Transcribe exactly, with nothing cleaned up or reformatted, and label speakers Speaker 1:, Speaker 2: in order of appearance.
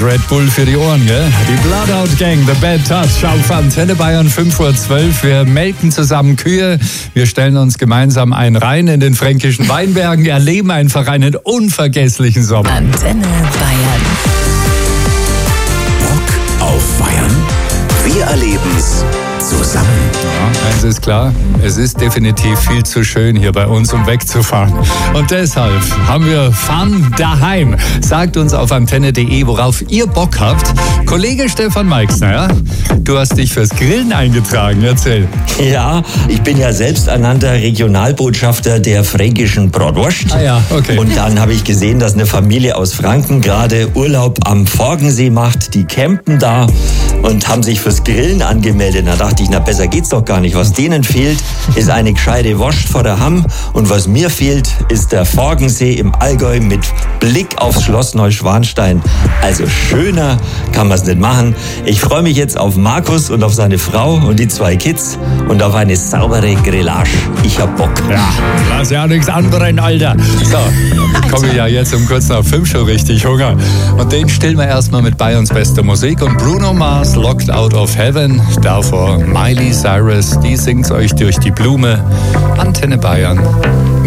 Speaker 1: Red Bull für die Ohren, gell? Die Bloodout Gang, The Bad Touch, auf Antenne Bayern fünf Uhr zwölf. Wir melken zusammen Kühe, wir stellen uns gemeinsam ein rein in den fränkischen Weinbergen, erleben einfach einen unvergesslichen Sommer.
Speaker 2: Antenne Bayern.
Speaker 3: Bock auf Feiern? Wir erleben's zusammen.
Speaker 1: Ja, eins ist klar, es ist definitiv viel zu schön hier bei uns, um wegzufahren. Und deshalb haben wir Fun daheim. Sagt uns auf antenne punkt de, worauf ihr Bock habt. Kollege Stefan Meixner, ja? Du hast dich fürs Grillen eingetragen. Erzähl.
Speaker 4: Ja, ich bin ja selbst ernannter Regionalbotschafter der fränkischen Bratwurst.
Speaker 1: Ah ja, okay.
Speaker 4: Und dann habe ich gesehen, dass eine Familie aus Franken gerade Urlaub am Forgensee macht. Die campen da und haben sich fürs Grillen angemeldet. Da dachte ich, na besser geht's doch gar nicht. Was denen fehlt, ist eine gescheite Wurst vor der Hamm. Und was mir fehlt, ist der Forgensee im Allgäu mit Blick aufs Schloss Neuschwanstein. Also schöner kann man es nicht machen. Ich freue mich jetzt auf Markus und auf seine Frau und die zwei Kids und auf eine saubere Grillage. Ich hab Bock.
Speaker 1: Ja, lass ja nichts anbrennen, Alter. So, ich komme ja jetzt um kurz nach fünf schon richtig Hunger. Und den stillen wir erstmal mit Bayerns bester Musik und Bruno Mars, Locked Out of Heaven. Davor Miley Cyrus, die singt's euch durch die Blume. Antenne Bayern.